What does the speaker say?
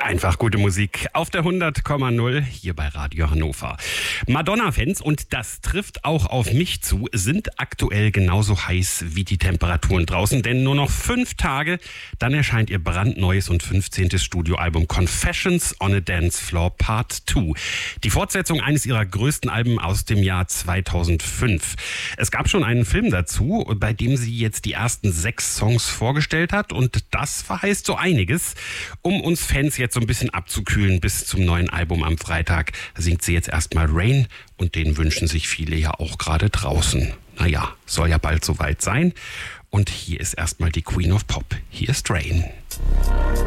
Einfach gute Musik auf der 100,0 hier bei Radio Hannover. Madonna-Fans, und das trifft auch auf mich zu, sind aktuell genauso heiß wie die Temperaturen draußen. Denn nur noch 5 Tage, dann erscheint ihr brandneues und 15. Studioalbum Confessions on a Dance Floor Part 2. Die Fortsetzung eines ihrer größten Alben aus dem Jahr 2005. Es gab schon einen Film dazu, bei dem sie jetzt die ersten 6 Songs vorgestellt hat. Und das verheißt so einiges. Um uns Fans jetzt so ein bisschen abzukühlen bis zum neuen Album am Freitag, singt sie jetzt erstmal Rain, und den wünschen sich viele ja auch gerade draußen. Naja, soll ja bald soweit sein. Und hier ist erstmal die Queen of Pop. Hier ist Rain.